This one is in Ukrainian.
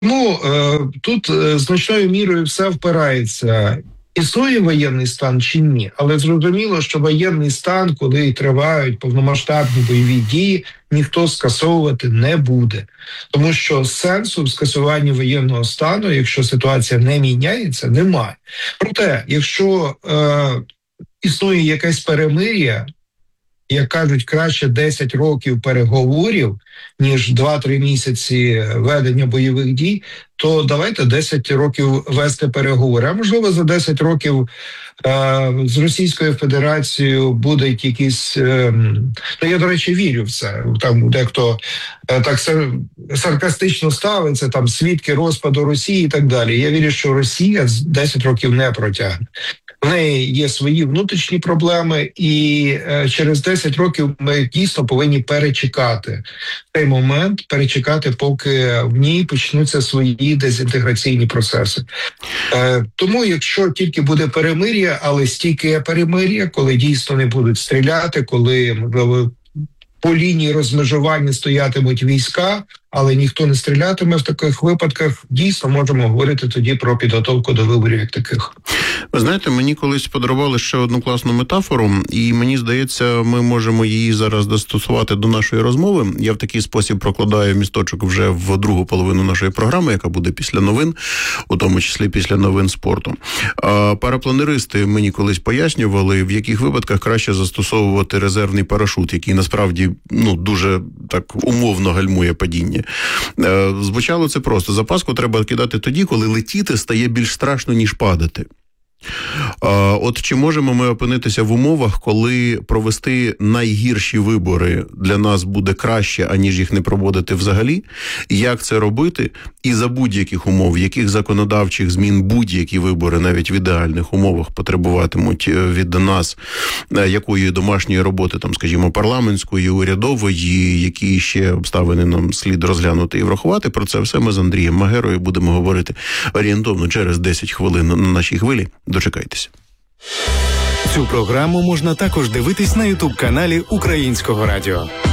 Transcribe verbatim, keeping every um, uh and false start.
Ну, е, тут е, значною мірою все впирається. Існує воєнний стан чи ні, але зрозуміло, що воєнний стан, коли тривають повномасштабні бойові дії, ніхто скасовувати не буде, тому що сенсу в скасуванні воєнного стану, якщо ситуація не міняється, немає. Проте, якщо е, існує якесь перемир'я, як кажуть, краще десять років переговорів, ніж два-три місяці ведення бойових дій, то давайте десять років вести переговори. А можливо, за десять років е, з Російською Федерацією будуть якісь... Е, ну, я, до речі, вірю в це. Там дехто е, так сар, саркастично ставиться, там свідки розпаду Росії і так далі. Я вірю, що Росія десять років не протягне. В неї є свої внутрішні проблеми, і е, через десять років ми дійсно повинні перечекати цей момент, перечекати, поки в ній почнуться свої дезінтеграційні процеси. Е, тому, якщо тільки буде перемир'я, але стійке перемир'я, коли дійсно не будуть стріляти, коли, можливо, по лінії розмежування стоятимуть війська, але ніхто не стрілятиме в таких випадках, дійсно можемо говорити тоді про підготовку до виборів як таких. Ви знаєте, мені колись подарували ще одну класну метафору, і мені здається, ми можемо її зараз достосувати до нашої розмови. Я в такий спосіб прокладаю місточок вже в другу половину нашої програми, яка буде після новин, у тому числі після новин спорту. А парапланеристи мені колись пояснювали, в яких випадках краще застосовувати резервний парашут, який насправді ну дуже так умовно гальмує падіння. Звучало це просто. Запаску треба кидати тоді, коли летіти стає більш страшно, ніж падати. От чи можемо ми опинитися в умовах, коли провести найгірші вибори для нас буде краще, аніж їх не проводити взагалі? Як це робити? І за будь-яких умов, яких законодавчих змін будь-які вибори, навіть в ідеальних умовах, потребуватимуть від нас якої домашньої роботи, там, скажімо, парламентської, урядової, які ще обставини нам слід розглянути і врахувати? Про це все ми з Андрієм Магерою будемо говорити орієнтовно через десять хвилин на нашій хвилі. Дочекайтеся. Цю програму можна також дивитись на ютуб-каналі Українського радіо.